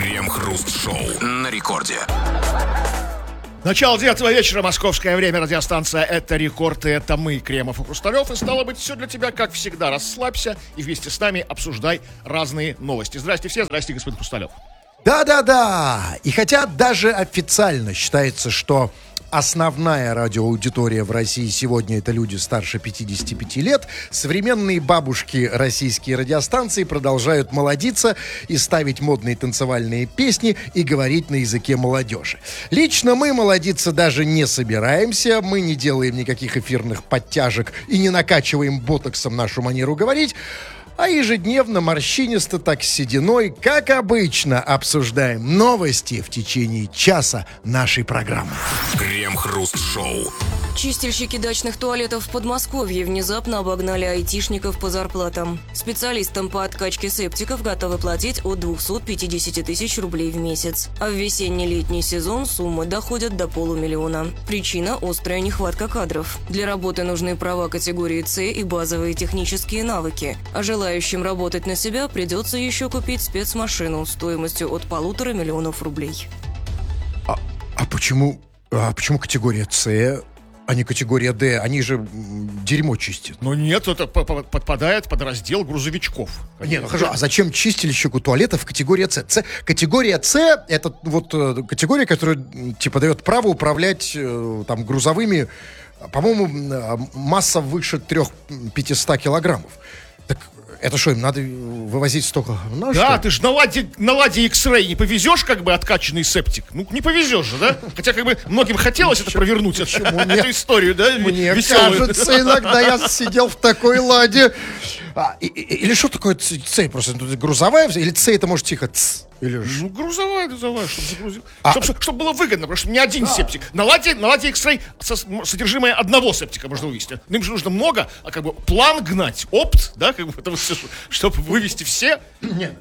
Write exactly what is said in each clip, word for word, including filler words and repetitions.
Крем-хруст-шоу на рекорде. Начало девятого вечера, московское время, радиостанция «Это рекорд», и это мы, Кремов и Хрусталев. И стало быть, все для тебя, как всегда. Расслабься и вместе с нами обсуждай разные новости. Здрасте все, здрасте, господин Хрусталев. Да-да-да, и хотя даже официально считается, что основная радиоаудитория в России сегодня это люди старше пятидесяти пяти лет, современные бабушки российские радиостанции продолжают молодиться и ставить модные танцевальные песни и говорить на языке молодежи. Лично мы молодиться даже не собираемся, мы не делаем никаких эфирных подтяжек и не накачиваем ботоксом нашу манеру говорить, а ежедневно морщинисто так с сединой, как обычно, обсуждаем новости в течение часа нашей программы. Крем-хруст-шоу. Чистильщики дачных туалетов в Подмосковье внезапно обогнали айтишников по зарплатам. Специалистам по откачке септиков готовы платить от двухсот пятидесяти тысяч рублей в месяц. А в весенне-летний сезон суммы доходят до полумиллиона. Причина – острая нехватка кадров. Для работы нужны права категории С и базовые технические навыки. А желающим работать на себя придется еще купить спецмашину стоимостью от полутора миллионов рублей. А, а почему, а почему категория С, а не категория Д? Они же м, дерьмо чистят. Ну нет, это подпадает под раздел грузовичков. Не, ну хорошо, а зачем чистильщику туалетов категория С? С? Категория С — это вот э, категория, которая типа дает право управлять э, там грузовыми, по-моему, э, масса выше трех-пятисот килограммов. Так это что, им надо вывозить столько? Ну, да, что? ты же на ладе, на ладе X-Ray не повезешь, как бы, откачанный септик? Ну, не повезешь же, да? Хотя, как бы, многим хотелось это провернуть, эту историю, да? Мне кажется, иногда я сидел в такой ладе. А, и, и, или что такое Ц? Просто грузовая? Или Ц это может тихо? Ц? Или... Ну, грузовая, грузовая, чтобы загрузил. А... Чтобы, чтобы было выгодно, потому что не один а... септик. На ладе, на ладе X-Ray содержимое одного септика можно вывести. Им же нужно много, а как бы план гнать, опт, да, как бы, потому, чтобы вывести все. Нет,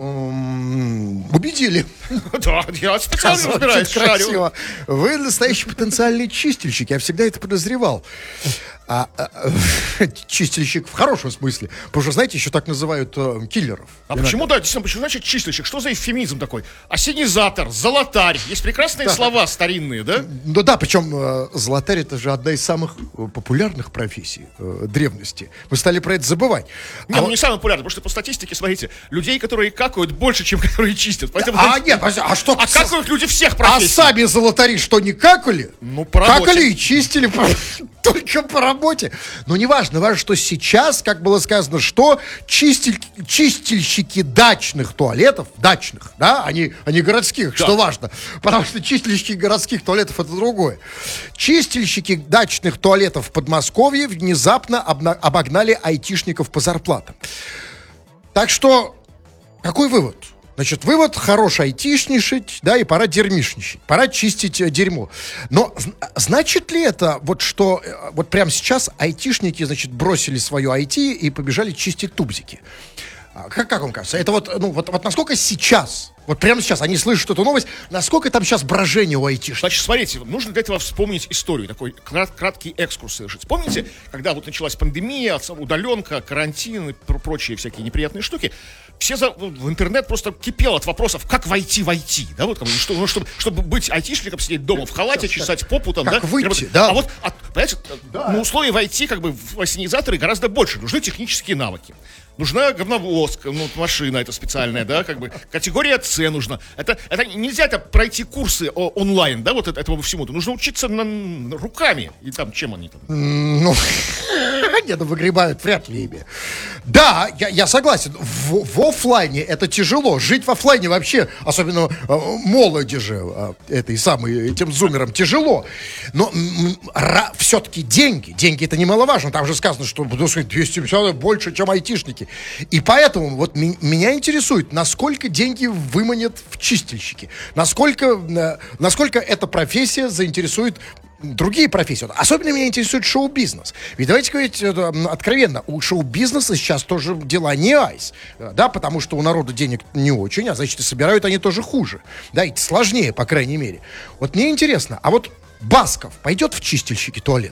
ну, убедили. Да, я специально разбираюсь, шарю. Вы настоящий потенциальный чистильщик, я всегда это подозревал. А, а, а, чистильщик в хорошем смысле. Потому что, знаете, еще так называют э, киллеров. А иногда. Почему, да, действительно, почему значит чистильщик? Что за эвфемизм такой? Ассенизатор, золотарь. Есть прекрасные да. слова старинные, да? Ну да, причем э, золотарь — это же одна из самых популярных профессий э, древности. Вы стали про это забывать. Не, а ну вот... не самый популярный, потому что по статистике, смотрите, людей, которые какают, больше, чем которые чистят. Поэтому, а знаете, нет, а, а что? А какают люди всех профессий. А сами золотари что, не какали? Ну, по работе. Какали и чистили по... только по работе. Но не важно, важно, что сейчас, как было сказано, что чистиль, чистильщики дачных туалетов, дачных, да, а не, а не городских, да. Что важно, потому что чистильщики городских туалетов — это другое. Чистильщики дачных туалетов в Подмосковье внезапно обна- обогнали айтишников по зарплатам. Так что, какой вывод? Значит, вывод: хорош айтишничать, да, и пора дерьмишничать, пора чистить э, дерьмо. Но значит ли это, вот что, э, вот прямо сейчас айтишники, значит, бросили свое ай ти и побежали чистить тубзики? А, как, как вам кажется? Это вот, ну, вот, вот насколько сейчас, вот прямо сейчас они слышат эту новость, насколько там сейчас брожение у айтишников? Значит, смотрите, нужно для этого вспомнить историю, такой крат, краткий экскурс совершить. Помните, когда вот началась пандемия, удаленка, карантин и прочие всякие неприятные штуки, все за, в интернет просто кипел от вопросов, как войти в ай ти, да, вот, что, ну, чтобы, чтобы быть айтишником, сидеть дома в халате, сейчас, чесать как, попу там, как да? выйти, да. А вот, от, понимаете, да. Ну, условий в ай ти, как бы, в ассенизаторы гораздо больше, нужны технические навыки. Нужна говновозка, ну, машина это специальная, да, как бы, категория С нужна. Это, это нельзя это пройти курсы о, онлайн, да, вот это, этому всему-то. Нужно учиться на, на, руками, и там, чем они там? Ну, нет, ну, выгребают вряд ли ими. Да, я, я согласен, в, в офлайне это тяжело. Жить в офлайне вообще, особенно э, молоди же, э, этой самой, этим зумерам, тяжело. Но м, ра, все-таки деньги, деньги это немаловажно. Там же сказано, что двести пятьдесят больше, чем айтишники. И поэтому вот ми, меня интересует, насколько деньги выманят в чистильщики. Насколько, э, насколько эта профессия заинтересует другие профессии. Особенно меня интересует шоу-бизнес. Ведь давайте говорить откровенно, у шоу-бизнеса сейчас тоже дела не айс. Да, потому что у народа денег не очень, а значит, и собирают они тоже хуже. Да, и сложнее, по крайней мере. Вот мне интересно, а вот Басков пойдет в чистильщики туалетов?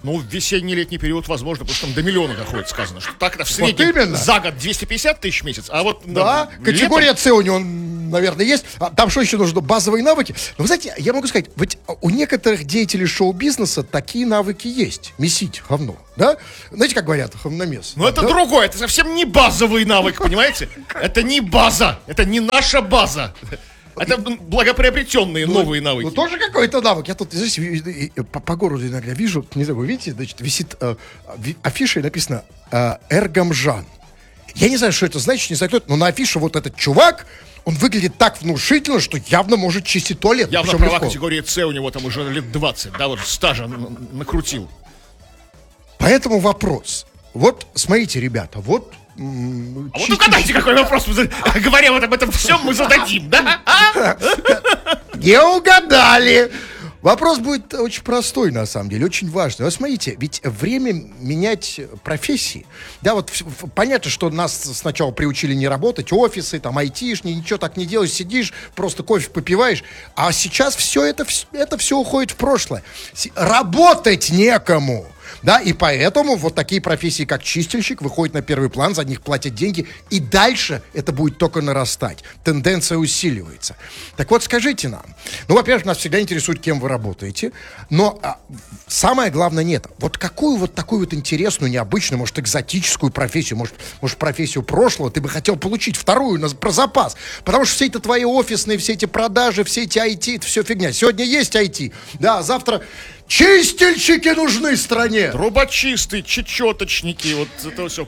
Ну, в весенний-летний период, возможно, потому что там до миллиона доходит, сказано. Что так-то в Вот среднем именно. за год двести пятьдесят тысяч в месяц, а вот... Да, на- категория летом- С у него, наверное, есть. А там что еще нужно? Базовые навыки. Но вы знаете, я могу сказать, ведь у некоторых деятелей шоу-бизнеса такие навыки есть. Месить говно, да? Знаете, как говорят, говномес. Ну, это да? другое, это совсем не базовый навык, понимаете? Это не база, это не наша база. Это благоприобретенные новые навыки. Ну, тоже какой-то навык. Я тут, знаете, ви- ви- и по, по городу иногда вижу, не знаю, вы видите, значит, висит э, ви- афиша, и написано э, «Эргамжан». Я не знаю, что это значит, не знаю, кто это, но на афише вот этот чувак, он выглядит так внушительно, что явно может чистить туалет. Явно Причем права легко. категории С у него там уже лет двадцать, да, вот стажа н- накрутил. Поэтому вопрос. Вот, смотрите, ребята, вот... м, А вот чистильщик- угадайте, какой вопрос, мы за- говоря вот об этом всем, мы зададим, да? А? Не угадали! Вопрос будет очень простой, на самом деле, очень важный. Вот смотрите, ведь время менять профессии. Да, вот ф- ф- понятно, что нас сначала приучили не работать, офисы, там, айтишни, ничего так не делаешь, сидишь, просто кофе попиваешь. А сейчас все это, вс- это все уходит в прошлое. С- Работать некому. Да, и поэтому вот такие профессии, как чистильщик, выходят на первый план, за них платят деньги, и дальше это будет только нарастать. Тенденция усиливается. Так вот, скажите нам, ну, во-первых, нас всегда интересует, кем вы работаете, но а, самое главное нет. Вот какую вот такую вот интересную, необычную, может, экзотическую профессию, может, может профессию прошлого ты бы хотел получить, вторую, на, про запас. Потому что все это твои офисные, все эти продажи, все эти ай ти, это все фигня. Сегодня есть ай ти, да, а завтра... Чистильщики нужны стране. Трубочисты, чечеточники, вот это все,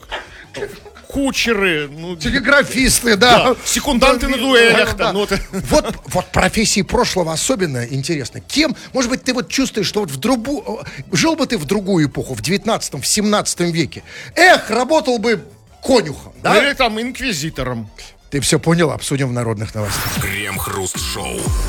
кучеры, ну, Телеграфисты, да. Да, секунданты на дуэлях, Да, там, ну, да. это- Вот, вот профессии прошлого особенно интересно. Кем, может быть, ты вот чувствуешь, что вот в другую... Жил бы ты в другую эпоху, в девятнадцатом, в семнадцатом веке. Эх, работал бы конюхом, да? или там инквизитором. Ты все понял, обсудим в народных новостях. Крем-хруст-шоу.